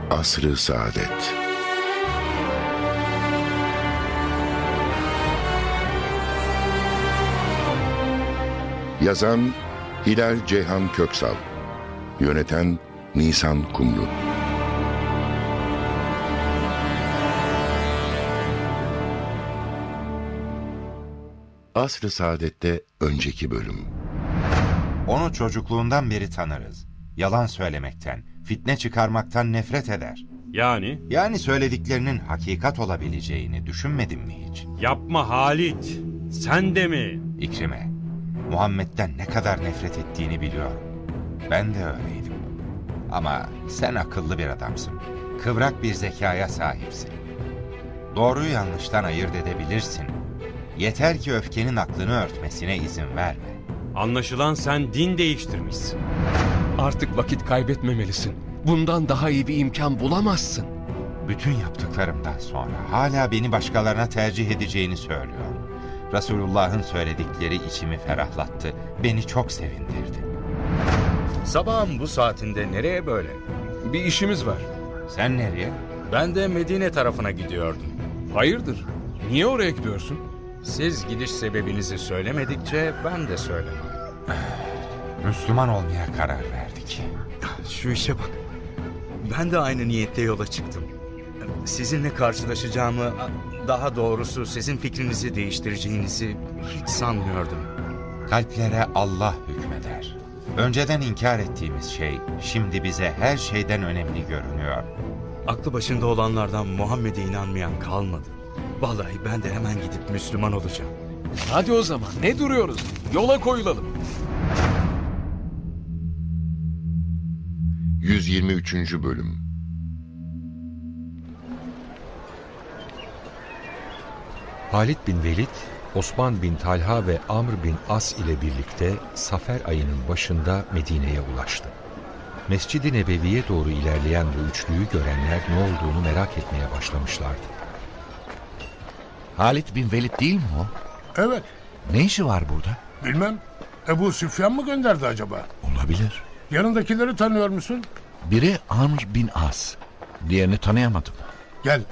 Asr-ı Saadet. Yazan Hilal Ceyhan Köksal. Yöneten Nisan Kumru. Asr-ı Saadet'te önceki bölüm. Onu çocukluğundan beri tanırız. Yalan söylemekten, fitne çıkarmaktan nefret eder. Yani söylediklerinin hakikat olabileceğini düşünmedin mi hiç? Yapma Halit. Sen de mi? İkrime, Muhammed'den ne kadar nefret ettiğini biliyorum. Ben de öyleydim. Ama sen akıllı bir adamsın. Kıvrak bir zekaya sahipsin. Doğruyu yanlıştan ayırt edebilirsin. Yeter ki öfkenin aklını örtmesine izin verme. Anlaşılan sen din değiştirmişsin. Artık vakit kaybetmemelisin. Bundan daha iyi bir imkan bulamazsın. Bütün yaptıklarımdan sonra hala beni başkalarına tercih edeceğini söylüyor. Resulullah'ın söyledikleri içimi ferahlattı. Beni çok sevindirdi. Sabahın bu saatinde nereye böyle? Bir işimiz var. Sen nereye? Ben de Medine tarafına gidiyordum. Hayırdır? Niye oraya gidiyorsun? Siz gidiş sebebinizi söylemedikçe ben de söylemem. Müslüman olmaya karar verdik. Şu işe bak. Ben de aynı niyetle yola çıktım. Sizinle karşılaşacağımı, daha doğrusu sizin fikrinizi değiştireceğinizi hiç sanmıyordum. Kalplere Allah hükmeder. Önceden inkar ettiğimiz şey şimdi bize her şeyden önemli görünüyor. Aklı başında olanlardan Muhammed'e inanmayan kalmadı. Vallahi ben de hemen gidip Müslüman olacağım. Hadi o zaman ne duruyoruz? Yola koyulalım. 123. bölüm. Halid bin Velid, Osman bin Talha ve Amr bin As ile birlikte Safer ayının başında Medine'ye ulaştı. Mescid-i Nebevi'ye doğru ilerleyen bu üçlüyü görenler ne olduğunu merak etmeye başlamışlardı. Halid bin Velid değil mi o? Evet, Ne işi var burada? bilmem. Ebu Süfyan mı gönderdi acaba? Olabilir. Yanındakileri tanıyor musun? Biri Amr bin As. Diğerini tanıyamadım. Gel,